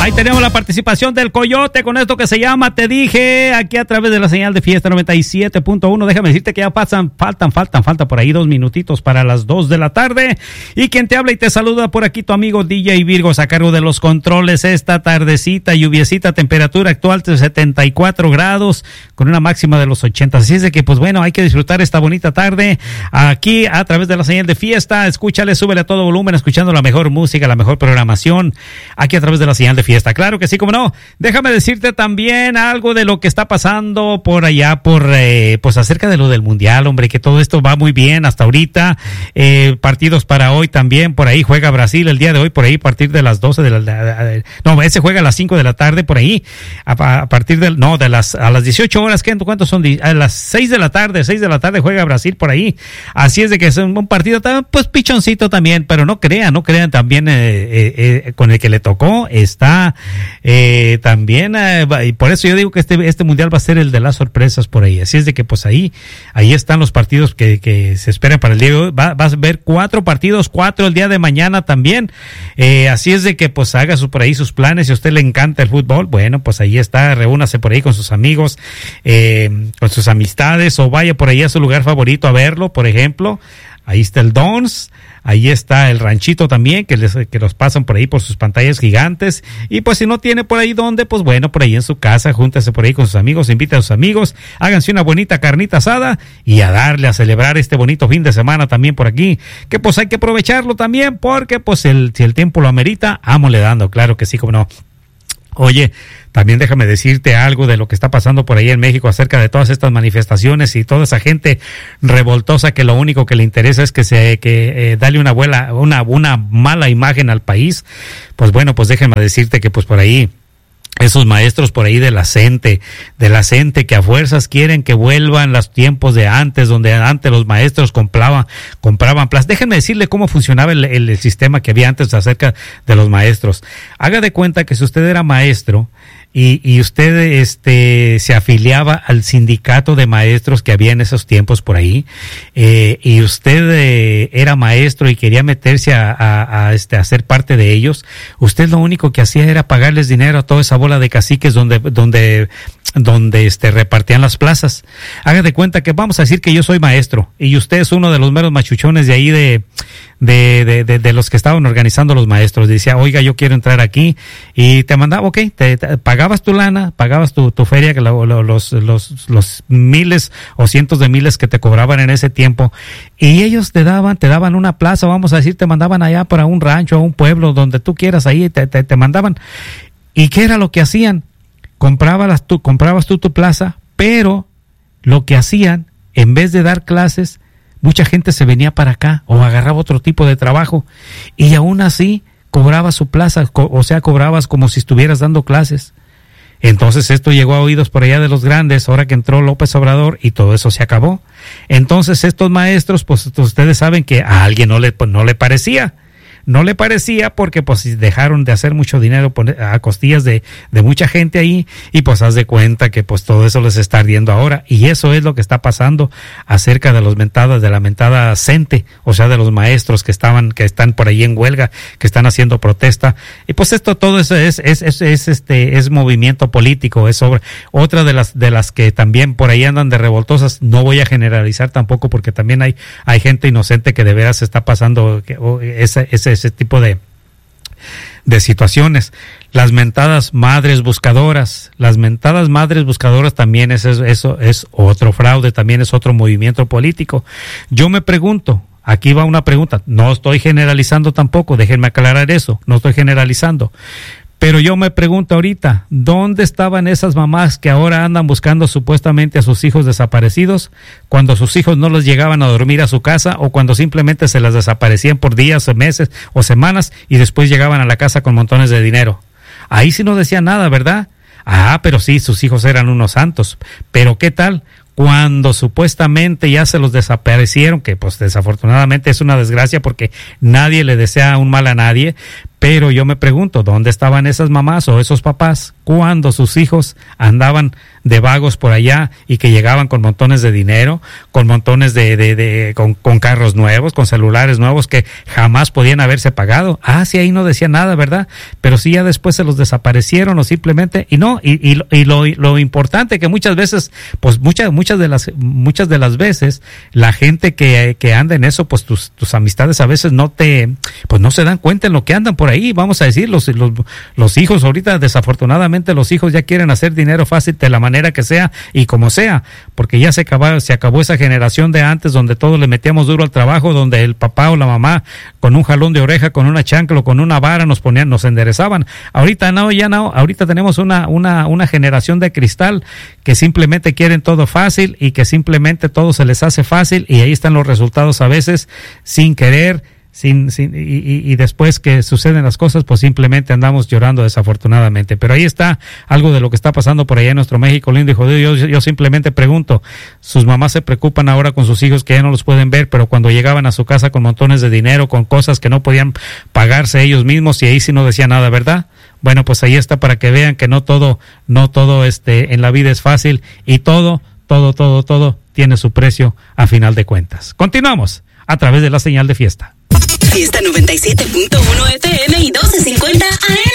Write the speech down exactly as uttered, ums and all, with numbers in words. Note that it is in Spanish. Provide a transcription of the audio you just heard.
Ahí tenemos la participación del Coyote con esto que se llama Te Dije, aquí a través de la señal de Fiesta noventa y siete punto uno. Déjame decirte que ya pasan, faltan, faltan, faltan por ahí dos minutitos para las dos de la tarde. Y quien te habla y te saluda por aquí, tu amigo D J Virgos, a cargo de los controles esta tardecita, lluviecita, temperatura actual de setenta y cuatro grados, con una máxima de los ochenta. Así es de que, pues bueno, hay que disfrutar esta bonita tarde aquí a través de la señal de Fiesta. Escúchale, súbele a todo volumen, escuchando la mejor música, la mejor programación, aquí a través de la señal de Fiesta. Claro que sí, como no. Déjame decirte también algo de lo que está pasando por allá, por eh, pues acerca de lo del Mundial, hombre, que todo esto va muy bien hasta ahorita. Eh, partidos para hoy también, por ahí juega Brasil el día de hoy, por ahí a partir de las doce de la, de, de, no, ese juega a las cinco de la tarde, por ahí, a, a partir del, no, de las, a las dieciocho horas, ¿qué, ¿cuántos son? A las seis de la tarde, seis de la tarde juega Brasil por ahí. Así es de que es un, un partido, pues pichoncito también, pero no crean, no crean también eh, eh, eh, con el que le tocó, está Eh, también, eh, y por eso yo digo que este este mundial va a ser el de las sorpresas por ahí. Así es de que pues ahí ahí están los partidos que, que se esperan para el día de hoy. Va, vas a ver cuatro partidos, cuatro el día de mañana también. Eh, así es de que pues haga su, por ahí sus planes. Si a usted le encanta el fútbol, bueno, pues ahí está, reúnase por ahí con sus amigos, eh, con sus amistades, o vaya por ahí a su lugar favorito a verlo, por ejemplo. Ahí está el Dons, ahí está el Ranchito también, que les que los pasan por ahí por sus pantallas gigantes. Y pues si no tiene por ahí dónde, pues bueno, por ahí en su casa, júntese por ahí con sus amigos, invite a sus amigos, háganse una bonita carnita asada y a darle a celebrar este bonito fin de semana también por aquí, que pues hay que aprovecharlo también, porque pues el, si el tiempo lo amerita, ámosle dando, claro que sí, como no. Oye, también déjame decirte algo de lo que está pasando por ahí en México acerca de todas estas manifestaciones y toda esa gente revoltosa que lo único que le interesa es que se que eh, dale una buena, una una mala imagen al país. Pues bueno, pues déjame decirte que pues por ahí esos maestros por ahí de la CENTE, de la CENTE que a fuerzas quieren que vuelvan los tiempos de antes, donde antes los maestros compraban, compraban plazas. Déjenme decirle cómo funcionaba el, el, el sistema que había antes acerca de los maestros. Haga de cuenta que si usted era maestro y, y usted este se afiliaba al sindicato de maestros que había en esos tiempos por ahí, eh, y usted eh, era maestro y quería meterse a, a, a, este, a ser parte de ellos, usted lo único que hacía era pagarles dinero a toda esa bola de caciques donde, donde, donde este, repartían las plazas. Haga de cuenta que vamos a decir que yo soy maestro y usted es uno de los meros machuchones de ahí de, de, de, de, de los que estaban organizando los maestros. Decía, oiga, yo quiero entrar aquí, y te mandaba, ok, te, te pagabas tu lana, pagabas tu, tu feria, que lo, lo, los, los, los miles o cientos de miles que te cobraban en ese tiempo, y ellos te daban, te daban una plaza, vamos a decir, te mandaban allá para un rancho, a un pueblo, donde tú quieras, ahí te, te, te mandaban. ¿Y qué era lo que hacían? Comprabas tú, comprabas tú tu plaza, pero lo que hacían, en vez de dar clases, mucha gente se venía para acá o agarraba otro tipo de trabajo, y aún así cobrabas su plaza, co- o sea, cobrabas como si estuvieras dando clases. Entonces esto llegó a oídos por allá de los grandes, ahora que entró López Obrador, y todo eso se acabó. Entonces estos maestros, pues ustedes saben que a alguien no le, no le parecía. No le parecía porque pues dejaron de hacer mucho dinero a costillas de, de mucha gente ahí, y pues haz de cuenta que pues todo eso les está ardiendo ahora, y eso es lo que está pasando acerca de los mentadas, de la mentada CENTE, o sea, de los maestros que estaban, que están por ahí en huelga, que están haciendo protesta. Y pues esto, todo eso es, es, es, es este, es movimiento político, es sobre, otra de las, de las que también por ahí andan de revoltosas. No voy a generalizar tampoco, porque también hay, hay gente inocente que de veras está pasando que, oh, ese, ese ese tipo de de situaciones. Las mentadas madres buscadoras, las mentadas madres buscadoras también es eso, eso es otro fraude, también es otro movimiento político. Yo me pregunto, aquí va una pregunta, no estoy generalizando tampoco, déjenme aclarar eso, no estoy generalizando. Pero yo me pregunto ahorita, ¿dónde estaban esas mamás que ahora andan buscando supuestamente a sus hijos desaparecidos, cuando sus hijos no los llegaban a dormir a su casa, o cuando simplemente se las desaparecían por días o meses o semanas y después llegaban a la casa con montones de dinero? Ahí sí no decían nada, ¿verdad? Ah, pero sí, sus hijos eran unos santos. Pero ¿qué tal cuando supuestamente ya se los desaparecieron? Que pues desafortunadamente es una desgracia, porque nadie le desea un mal a nadie. Pero yo me pregunto, ¿dónde estaban esas mamás o esos papás cuando sus hijos andaban de vagos por allá y que llegaban con montones de dinero, con montones de, de, de con, con carros nuevos, con celulares nuevos que jamás podían haberse pagado? Ah, sí, ahí no decía nada, ¿verdad? Pero sí, ya después se los desaparecieron o simplemente, y no, y, y, y lo, lo importante que muchas veces, pues muchas, muchas de las, muchas de las veces, la gente que, que anda en eso, pues tus, tus amistades a veces no te, pues no se dan cuenta en lo que andan por ahí, vamos a decir, los, los, los hijos ahorita, desafortunadamente, los hijos ya quieren hacer dinero fácil de la manera manera que sea y como sea, porque ya se acabó, se acabó esa generación de antes donde todos le metíamos duro al trabajo, donde el papá o la mamá con un jalón de oreja, con una chancla o con una vara nos ponían, nos enderezaban. Ahorita no, ya no, ahorita tenemos una, una, una generación de cristal que simplemente quieren todo fácil y que simplemente todo se les hace fácil y ahí están los resultados a veces sin querer. Sin, sin, y, y, y después que suceden las cosas, pues simplemente andamos llorando desafortunadamente. Pero ahí está algo de lo que está pasando por allá en nuestro México lindo y jodido. Yo, yo simplemente pregunto, sus mamás se preocupan ahora con sus hijos que ya no los pueden ver, pero cuando llegaban a su casa con montones de dinero, con cosas que no podían pagarse ellos mismos, y ahí sí no decía nada, ¿verdad? Bueno, pues ahí está para que vean que no todo, no todo este en la vida es fácil y todo, todo, todo, todo tiene su precio a final de cuentas. Continuamos a través de la señal de fiesta. Fiesta noventa y siete punto uno F M y doce cincuenta A M.